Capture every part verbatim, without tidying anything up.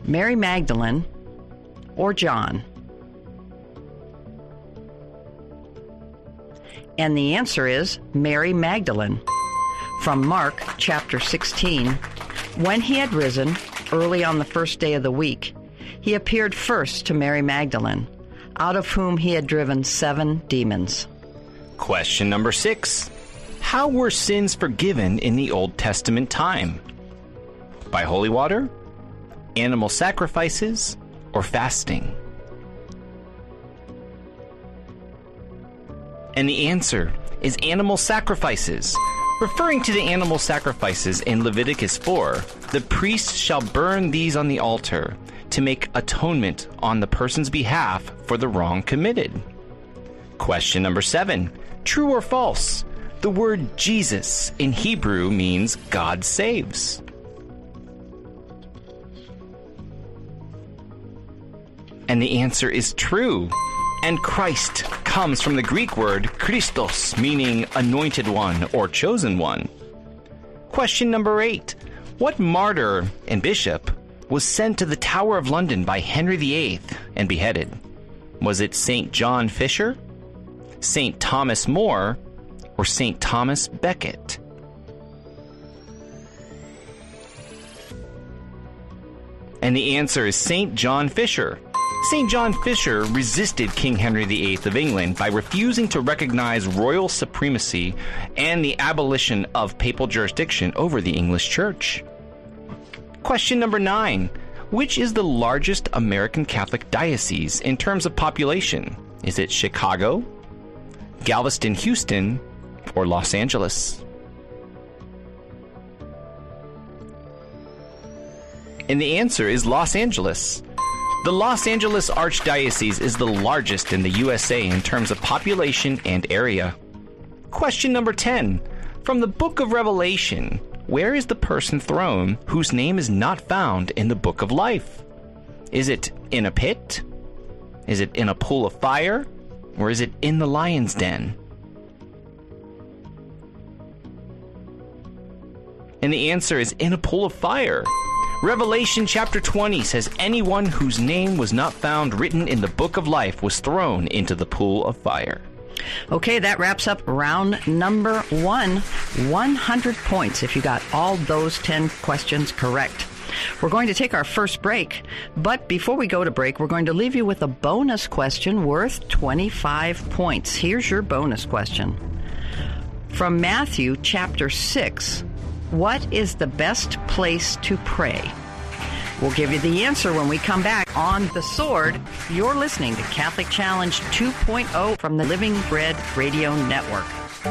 Mary Magdalene, or John? And the answer is Mary Magdalene. From Mark chapter sixteen, when he had risen early on the first day of the week, he appeared first to Mary Magdalene, out of whom he had driven seven demons. Question number six. How were sins forgiven in the Old Testament time? By holy water, animal sacrifices, or fasting? And the answer is animal sacrifices. Referring to the animal sacrifices in Leviticus four, the priest shall burn these on the altar to make atonement on the person's behalf for the wrong committed. Question number seven. True or false? The word Jesus in Hebrew means God saves. And the answer is true. And Christ comes from the Greek word Christos, meaning anointed one or chosen one. Question number eight. What martyr and bishop was sent to the Tower of London by Henry the Eighth and beheaded? Was it Saint John Fisher, Saint Thomas More, or Saint Thomas Becket? And the answer is Saint John Fisher. Saint John Fisher resisted King Henry the Eighth of England by refusing to recognize royal supremacy and the abolition of papal jurisdiction over the English Church. Question number nine. Which is the largest American Catholic diocese in terms of population? Is it Chicago, Galveston, Houston, or Los Angeles? And the answer is Los Angeles. The Los Angeles Archdiocese is the largest in the U S A in terms of population and area. Question number ten. From the book of Revelation, where is the person thrown whose name is not found in the book of life? Is it in a pit? Is it in a pool of fire? Or is it in the lion's den? And the answer is in a pool of fire. Revelation chapter twenty says anyone whose name was not found written in the book of life was thrown into the pool of fire. Okay, that wraps up round number one. one hundred points if you got all those ten questions correct. We're going to take our first break, but before we go to break, we're going to leave you with a bonus question worth twenty-five points. Here's your bonus question. From Matthew chapter six, what is the best place to pray? We'll give you the answer when we come back on The Sword. You're listening to Catholic Challenge two point oh from the Living Bread Radio Network.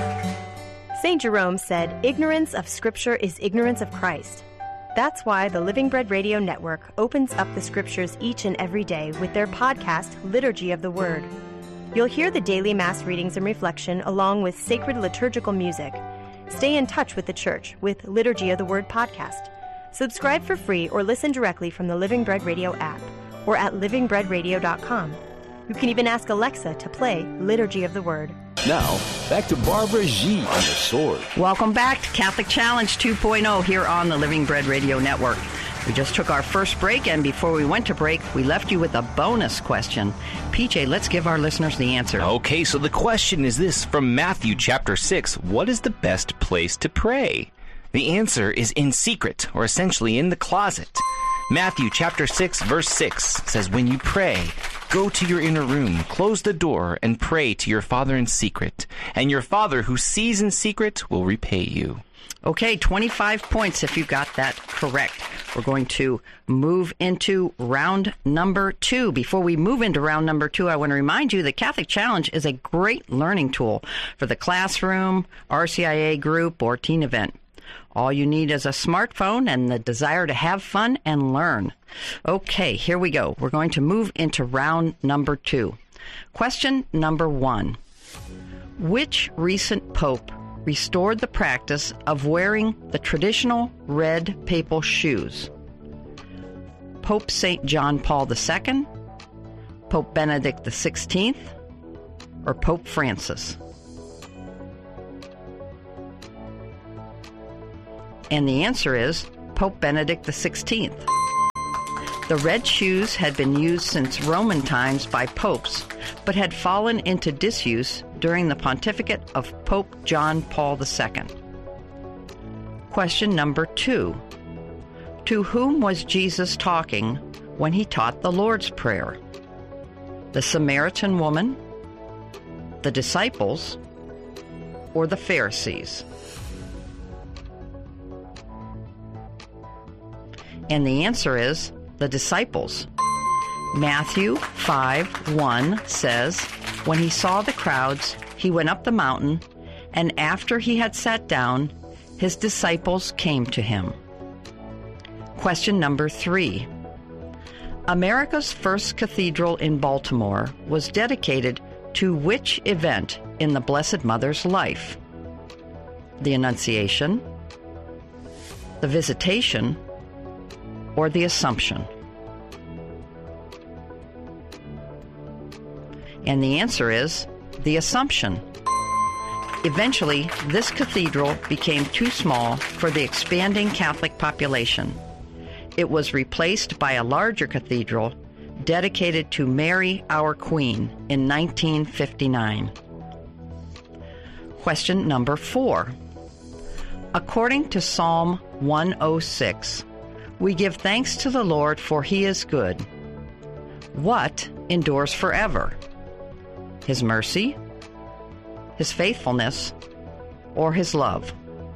Saint Jerome said, "Ignorance of Scripture is ignorance of Christ." That's why the Living Bread Radio Network opens up the Scriptures each and every day with their podcast, Liturgy of the Word. You'll hear the daily Mass readings and reflection along with sacred liturgical music. Stay in touch with the Church with Liturgy of the Word podcast. Subscribe for free or listen directly from the Living Bread Radio app or at living bread radio dot com. You can even ask Alexa to play Liturgy of the Word. Now, back to Barbara G. on The Sword. Welcome back to Catholic Challenge two point oh here on the Living Bread Radio Network. We just took our first break, and before we went to break, we left you with a bonus question. P J, let's give our listeners the answer. Okay, so the question is this from Matthew chapter six. What is the best place to pray? The answer is in secret, or essentially in the closet. Matthew chapter six, verse six says, "When you pray, go to your inner room, close the door, and pray to your Father in secret. And your Father who sees in secret will repay you." Okay, twenty-five points if you got that correct. We're going to move into round number two. Before we move into round number two, I want to remind you that Catholic Challenge is a great learning tool for the classroom, R C I A group, or teen event. All you need is a smartphone and the desire to have fun and learn. Okay, here we go. We're going to move into round number two. Question number one. Which recent pope restored the practice of wearing the traditional red papal shoes? Pope Saint John Paul the Second, Pope Benedict the Sixteenth, or Pope Francis? And the answer is Pope Benedict the Sixteenth. The red shoes had been used since Roman times by popes, but had fallen into disuse during the pontificate of Pope John Paul the Second. Question number two. To whom was Jesus talking when he taught the Lord's Prayer? The Samaritan woman, the disciples, or the Pharisees? And the answer is the disciples. Matthew five one says, when he saw the crowds, he went up the mountain, and after he had sat down, his disciples came to him. Question number three. America's first cathedral in Baltimore was dedicated to which event in the Blessed Mother's life? The Annunciation, the Visitation, or the Assumption? And the answer is the Assumption. Eventually, this cathedral became too small for the expanding Catholic population. It was replaced by a larger cathedral dedicated to Mary, our Queen, in nineteen fifty-nine. Question number four. According to Psalm one oh six, we give thanks to the Lord, for he is good. What endures forever? His mercy, his faithfulness, or his love?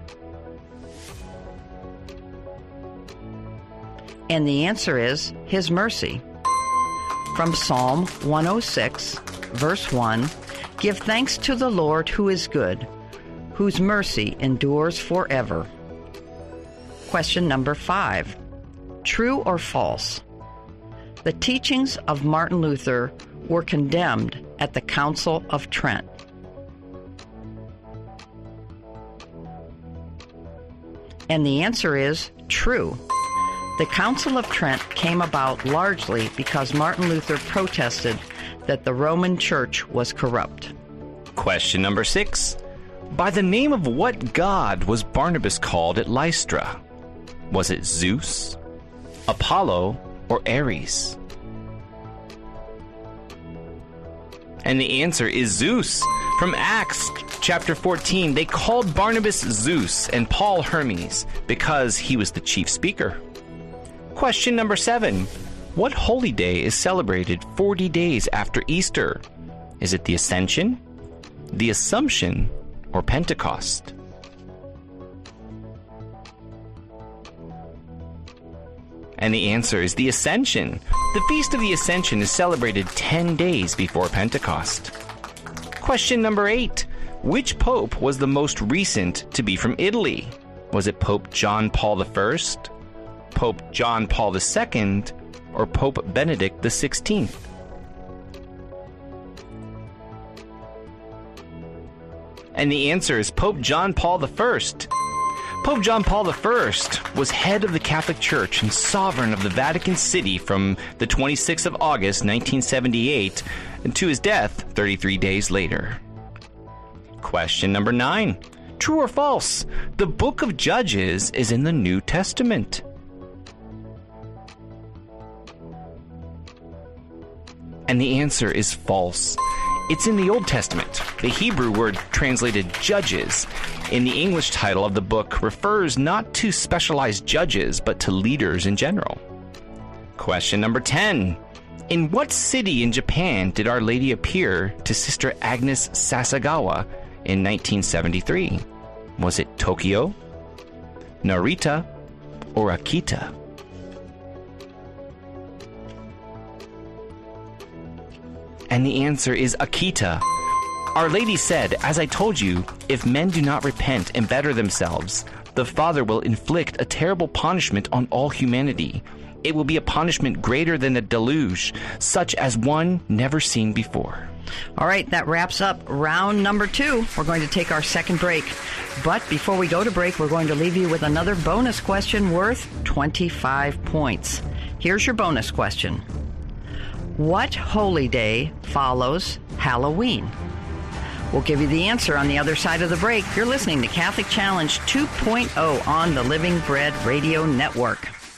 And the answer is his mercy. From Psalm one oh six, verse one, give thanks to the Lord who is good, whose mercy endures forever. Question number five. True or false? The teachings of Martin Luther were condemned at the Council of Trent. And the answer is true. The Council of Trent came about largely because Martin Luther protested that the Roman Church was corrupt. Question number six. By the name of what god was Barnabas called at Lystra? Was it Zeus, Apollo, or Ares? And the answer is Zeus. From Acts chapter fourteen, they called Barnabas Zeus and Paul Hermes because he was the chief speaker. Question number seven. What holy day is celebrated forty days after Easter? Is it the Ascension, the Assumption, or Pentecost? And the answer is the Ascension. The Feast of the Ascension is celebrated ten days before Pentecost. Question number eight. Which pope was the most recent to be from Italy? Was it Pope John Paul the First, Pope John Paul the Second, or Pope Benedict the Sixteenth? And the answer is Pope John Paul the First. Pope John Paul the First was head of the Catholic Church and sovereign of the Vatican City from the twenty-sixth of August, nineteen seventy-eight, and to his death thirty-three days later. Question number nine. True or false? The book of Judges is in the New Testament. And the answer is false. It's in the Old Testament. The Hebrew word translated judges in the English title of the book refers not to specialized judges, but to leaders in general. Question number ten. In what city in Japan did Our Lady appear to Sister Agnes Sasagawa in nineteen seventy-three? Was it Tokyo, Narita, or Akita? And the answer is Akita. Our Lady said, as I told you, if men do not repent and better themselves, the Father will inflict a terrible punishment on all humanity. It will be a punishment greater than a deluge, such as one never seen before. All right, that wraps up round number two. We're going to take our second break. But before we go to break, we're going to leave you with another bonus question worth twenty-five points. Here's your bonus question. What holy day follows Halloween? We'll give you the answer on the other side of the break. You're listening to Catholic Challenge two point oh on the Living Bread Radio Network.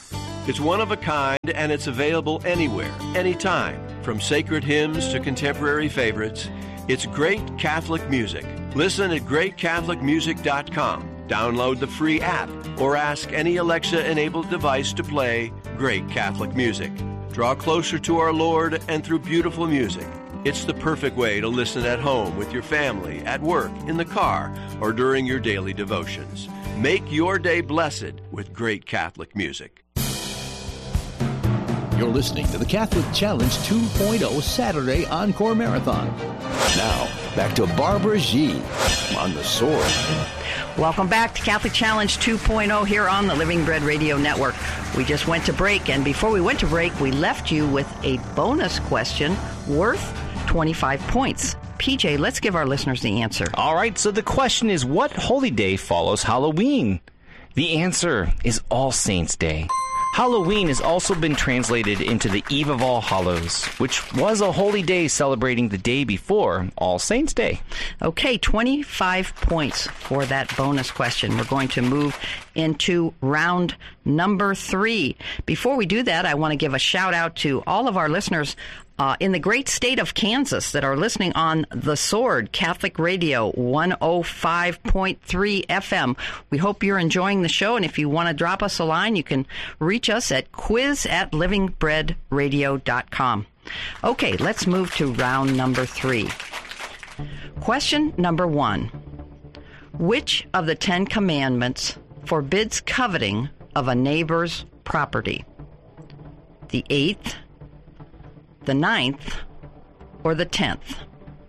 It's one of a kind, and it's available anywhere, anytime. From sacred hymns to contemporary favorites, it's great Catholic music. Listen at great catholic music dot com. Download the free app or ask any Alexa-enabled device to play great Catholic music. Draw closer to our Lord and through beautiful music. It's the perfect way to listen at home with your family, at work, in the car, or during your daily devotions. Make your day blessed with great Catholic music. You're listening to the Catholic Challenge two point oh Saturday Encore Marathon. Now, back to Barbara G. on the Sword. Welcome back to Catholic Challenge two point oh here on the Living Bread Radio Network. We just went to break, and before we went to break, we left you with a bonus question worth twenty-five points. P J, let's give our listeners the answer. All right, so the question is, what holy day follows Halloween? The answer is All Saints' Day. Halloween has also been translated into the Eve of All Hallows, which was a holy day celebrating the day before All Saints' Day. Okay, twenty-five points for that bonus question. We're going to move into round number three. Before we do that, I want to give a shout out to all of our listeners Uh, in the great state of Kansas that are listening on The Sword, Catholic Radio, one oh five point three F M. We hope you're enjoying the show, and if you want to drop us a line, you can reach us at quiz at living bread radio dot com. Okay, let's move to round number three. Question number one. Which of the Ten Commandments forbids coveting of a neighbor's property? The eighth, the ninth, or the tenth?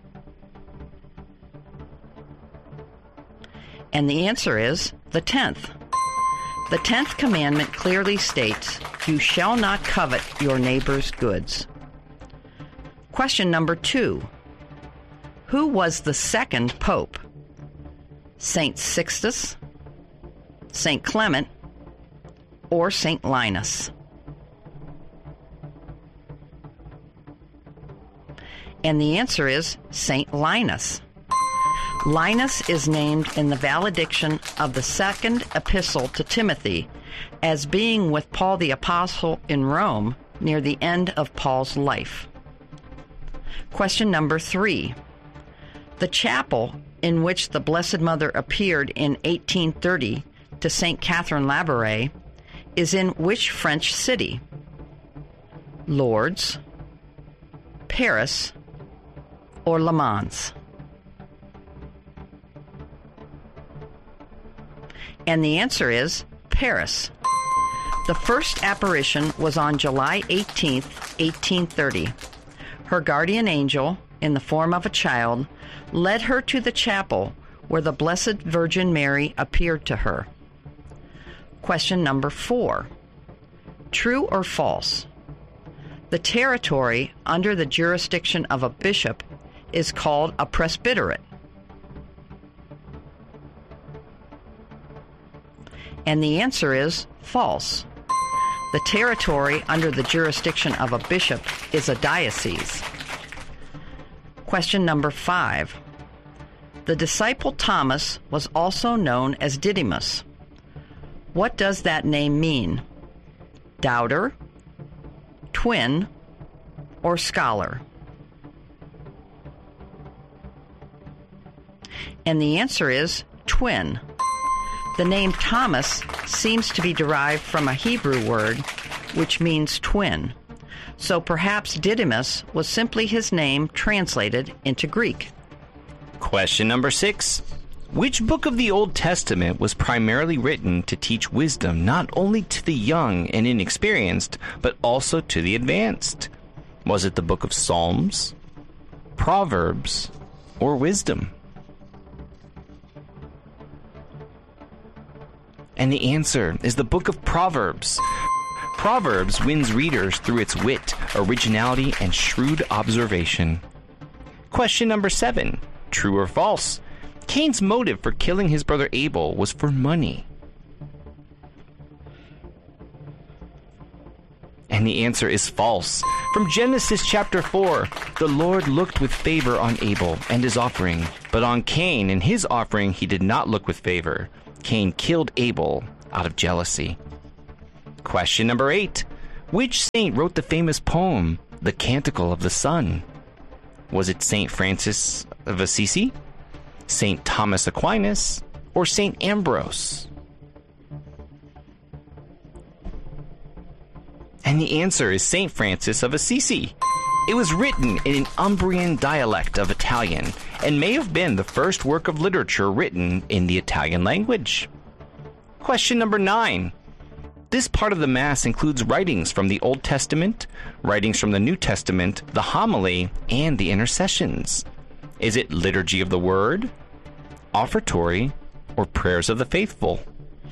And the answer is the tenth. The tenth commandment clearly states, "You shall not covet your neighbor's goods." Question number two. Who was the second pope? Saint Sixtus, Saint Clement, or Saint Linus? And the answer is Saint Linus. Linus is named in the valediction of the second epistle to Timothy as being with Paul the Apostle in Rome near the end of Paul's life. Question number three. The chapel in which the Blessed Mother appeared in eighteen thirty to Saint Catherine Labouré is in which French city? Lourdes, Paris, or Le Mans? And the answer is Paris. The first apparition was on July eighteenth, eighteen thirty. Her guardian angel, in the form of a child, led her to the chapel where the Blessed Virgin Mary appeared to her. Question number four. True or false? The territory under the jurisdiction of a bishop is called a presbyterate. And the answer is false. The territory under the jurisdiction of a bishop is a diocese. Question number five. The disciple Thomas was also known as Didymus. What does that name mean? Doubter, twin, or scholar? And the answer is twin. The name Thomas seems to be derived from a Hebrew word which means twin. So perhaps Didymus was simply his name translated into Greek. Question number six. Which book of the Old Testament was primarily written to teach wisdom not only to the young and inexperienced, but also to the advanced? Was it the book of Psalms, Proverbs, or Wisdom? And the answer is the book of Proverbs. Proverbs wins readers through its wit, originality, and shrewd observation. Question number seven. True or false? Cain's motive for killing his brother Abel was for money. And the answer is false. From Genesis chapter four, the Lord looked with favor on Abel and his offering, but on Cain and his offering he did not look with favor. Cain killed Abel out of jealousy. Question number eight. Which saint wrote the famous poem, The Canticle of the Sun? Was it Saint Francis of Assisi, Saint Thomas Aquinas, or Saint Ambrose? And the answer is Saint Francis of Assisi. It was written in an Umbrian dialect of Italian and may have been the first work of literature written in the Italian language. Question number nine. This part of the Mass includes writings from the Old Testament, writings from the New Testament, the homily, and the intercessions. Is it Liturgy of the Word, Offertory, or Prayers of the Faithful?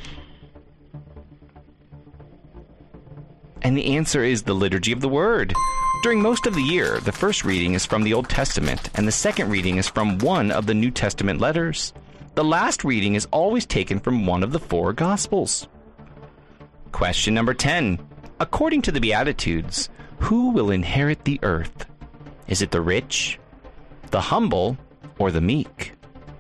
And the answer is the Liturgy of the Word. During most of the year, the first reading is from the Old Testament, and the second reading is from one of the New Testament letters. The last reading is always taken from one of the four Gospels. Question number ten. According to the Beatitudes, who will inherit the earth? Is it the rich, the humble, or the meek?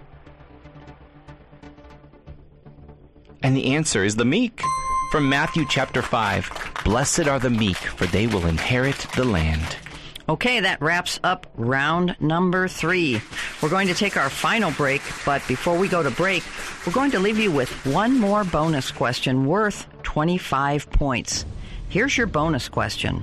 And the answer is the meek. From Matthew chapter five, Blessed are the meek, for they will inherit the land. Okay, that wraps up round number three. We're going to take our final break, but before we go to break, we're going to leave you with one more bonus question worth twenty-five points. Here's your bonus question.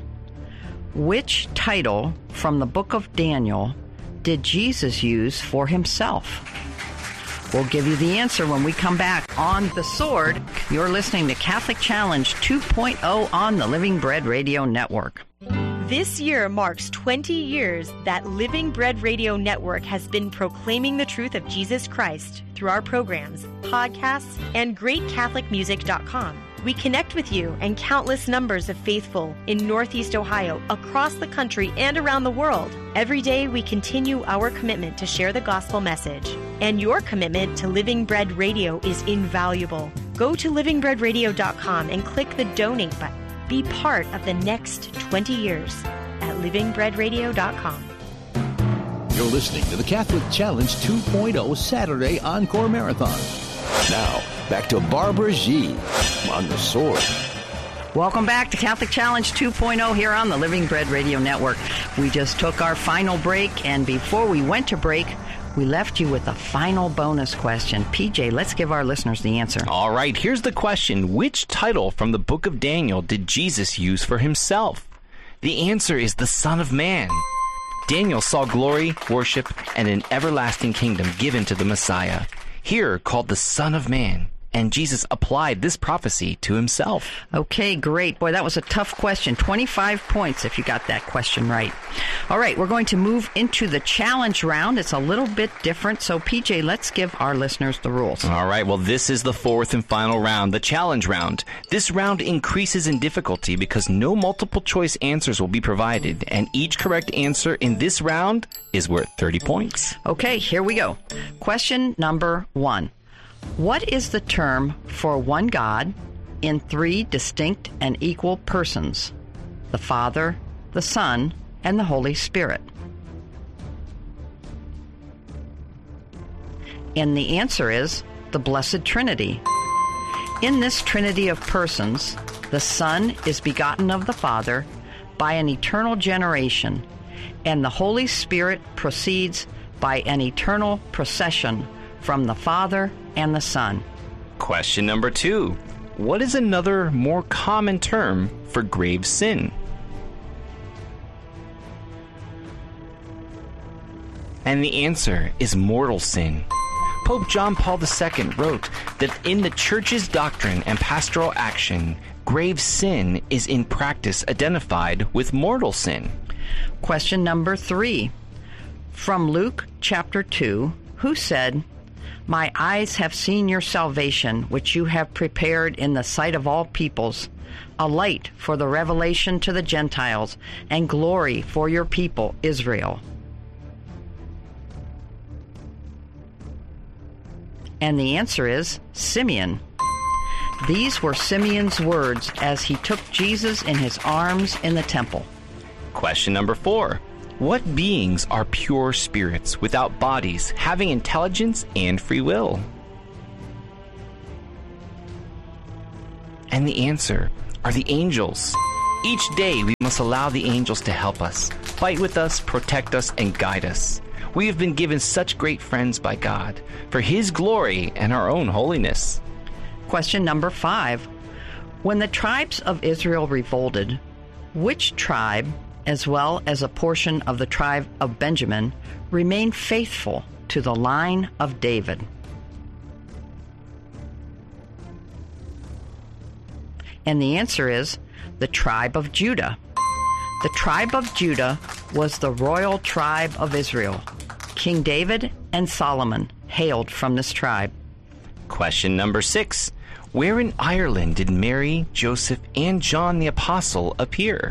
Which title from the book of Daniel did Jesus use for himself? We'll give you the answer when we come back on The Sword. You're listening to Catholic Challenge two point oh on the Living Bread Radio Network. This year marks twenty years that Living Bread Radio Network has been proclaiming the truth of Jesus Christ through our programs, podcasts, and great catholic music dot com. We connect with you and countless numbers of faithful in Northeast Ohio, across the country, and around the world. Every day we continue our commitment to share the gospel message. And your commitment to Living Bread Radio is invaluable. Go to living bread radio dot com and click the donate button. Be part of the next twenty years at living bread radio dot com. You're listening to the Catholic Challenge two point oh Saturday Encore Marathon. Now, back to Barbara G. on The Sword. Welcome back to Catholic Challenge two point oh here on the Living Bread Radio Network. We just took our final break, and before we went to break, we left you with a final bonus question. P J, let's give our listeners the answer. All right, here's the question. Which title from the book of Daniel did Jesus use for himself? The answer is the Son of Man. Daniel saw glory, worship, and an everlasting kingdom given to the Messiah, here called the Son of Man. And Jesus applied this prophecy to himself. Okay, great. Boy, that was a tough question. twenty-five points if you got that question right. All right, we're going to move into the challenge round. It's a little bit different. So, P J, let's give our listeners the rules. All right, well, this is the fourth and final round, the challenge round. This round increases in difficulty because no multiple choice answers will be provided, and each correct answer in this round is worth thirty points. Okay, here we go. Question number one. What is the term for one God in three distinct and equal persons? The Father, the Son, and the Holy Spirit. And the answer is the Blessed Trinity. In this Trinity of persons, the Son is begotten of the Father by an eternal generation, and the Holy Spirit proceeds by an eternal procession from the Father and the Son. Question number two. What is another more common term for grave sin? And the answer is mortal sin. Pope John Paul the Second wrote that in the Church's doctrine and pastoral action, grave sin is in practice identified with mortal sin. Question number three. From Luke chapter two, who said, "My eyes have seen your salvation, which you have prepared in the sight of all peoples, a light for the revelation to the Gentiles, and glory for your people, Israel." And the answer is Simeon. These were Simeon's words as he took Jesus in his arms in the temple. Question number four. What beings are pure spirits without bodies, having intelligence and free will? And the answer are the angels. Each day we must allow the angels to help us, fight with us, protect us, and guide us. We have been given such great friends by God for His glory and our own holiness. Question number five. When the tribes of Israel revolted, which tribe, as well as a portion of the tribe of Benjamin, remained faithful to the line of David? And the answer is the tribe of Judah. The tribe of Judah was the royal tribe of Israel. King David and Solomon hailed from this tribe. Question number six. Where in Ireland did Mary, Joseph, and John the Apostle appear?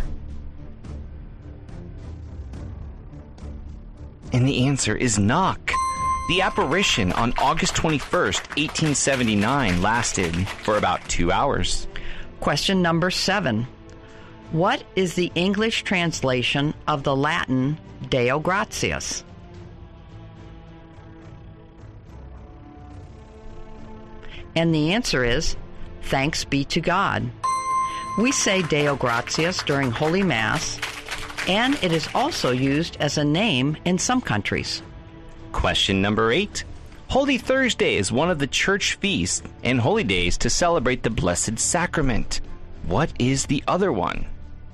And the answer is Knock. The apparition on August twenty-first, eighteen seventy-nine lasted for about two hours. Question number seven. What is the English translation of the Latin Deo Gratias? And the answer is, thanks be to God. We say Deo Gratias during Holy Mass, and it is also used as a name in some countries. Question number eight. Holy Thursday is one of the church feasts and holy days to celebrate the Blessed Sacrament. What is the other one?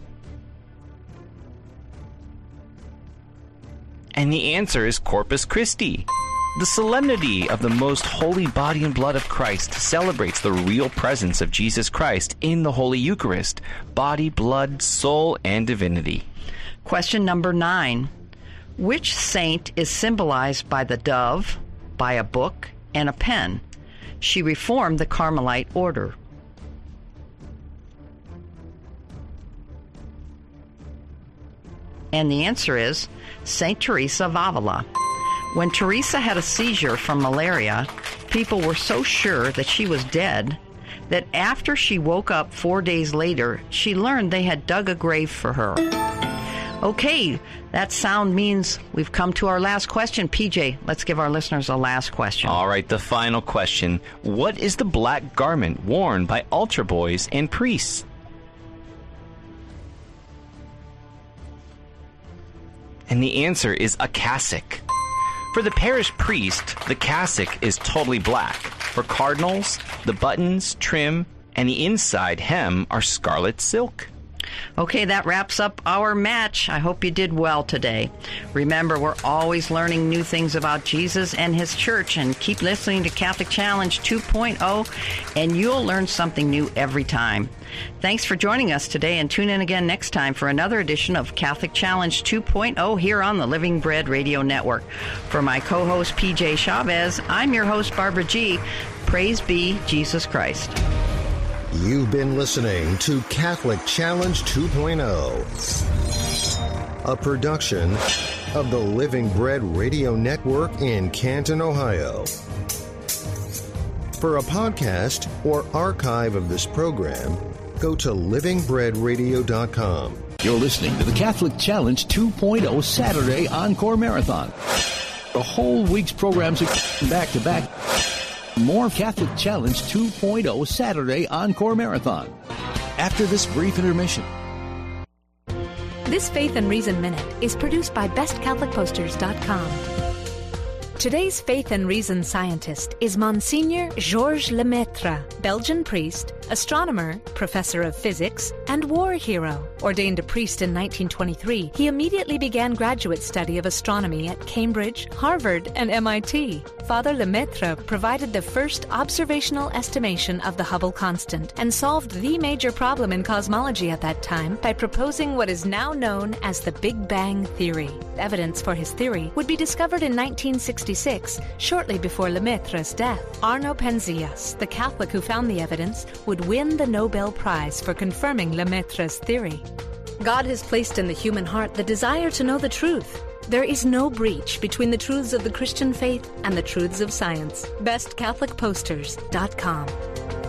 And the answer is Corpus Christi. The solemnity of the most holy body and blood of Christ celebrates the real presence of Jesus Christ in the Holy Eucharist, body, blood, soul, and divinity. Question number nine. Which saint is symbolized by the dove, by a book, and a pen? She reformed the Carmelite order. And the answer is Saint Teresa of Avila. When Teresa had a seizure from malaria, people were so sure that she was dead that after she woke up four days later, she learned they had dug a grave for her. Okay, that sound means we've come to our last question. P J, let's give our listeners a last question. All right, the final question. What is the black garment worn by altar boys and priests? And the answer is a cassock. For the parish priest, the cassock is totally black. For cardinals, the buttons, trim, and the inside hem are scarlet silk. Okay, that wraps up our match. I hope you did well today. Remember, we're always learning new things about Jesus and His church, and keep listening to Catholic Challenge two point oh, and you'll learn something new every time. Thanks for joining us today, and tune in again next time for another edition of Catholic Challenge two point oh here on the Living Bread Radio Network. For my co-host P J Chavez, I'm your host Barbara G. Praise be Jesus Christ. You've been listening to Catholic Challenge two point oh, a production of the Living Bread Radio Network in Canton, Ohio. For a podcast or archive of this program, go to living bread radio dot com. You're listening to the Catholic Challenge two point oh Saturday Encore Marathon. The whole week's programs are back to back. More Catholic Challenge two point oh Saturday Encore Marathon after this brief intermission. This Faith and Reason Minute is produced by best catholic posters dot com. Today's Faith and Reason scientist is Monsignor Georges Lemaitre, Belgian priest, astronomer, professor of physics, and war hero. Ordained a priest in nineteen twenty-three, he immediately began graduate study of astronomy at Cambridge, Harvard, and M I T. Father Lemaitre provided the first observational estimation of the Hubble constant and solved the major problem in cosmology at that time by proposing what is now known as the Big Bang Theory. Evidence for his theory would be discovered in nineteen sixty-six, shortly before Lemaitre's death. Arno Penzias, the Catholic who found the evidence, would win the Nobel Prize for confirming Lemaitre's theory. God has placed in the human heart the desire to know the truth. There is no breach between the truths of the Christian faith and the truths of science. best catholic posters dot com.